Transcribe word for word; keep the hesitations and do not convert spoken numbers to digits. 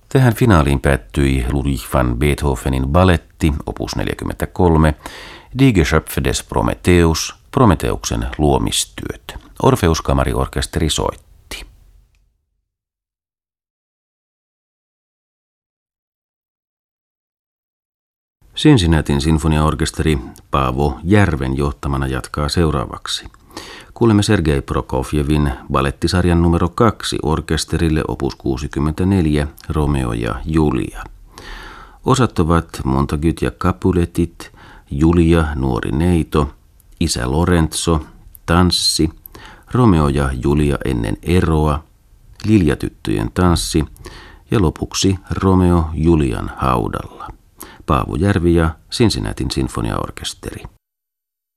Tähän finaaliin päättyi Ludwig van Beethovenin baletti, opus neljäkymmentäkolme, Die Geschöpfe des Prometheus, Prometeuksen luomistyöt. Orpheus Kamariorkesteri soitti. Cincinnatin sinfoniaorkesteri Paavo Järven johtamana jatkaa seuraavaksi. Kuulemme Sergei Prokofjevin balettisarjan numero kaksi orkesterille opus kuusikymmentäneljä Romeo ja Julia. Osat ovat Montagut ja Capuletit, Julia nuori neito, isä Lorenzo, tanssi, Romeo ja Julia ennen eroa, Liljatyttöjen tanssi ja lopuksi Romeo Julian haudalla. Paavo Järvi ja Cincinnatin sinfoniaorkesteri.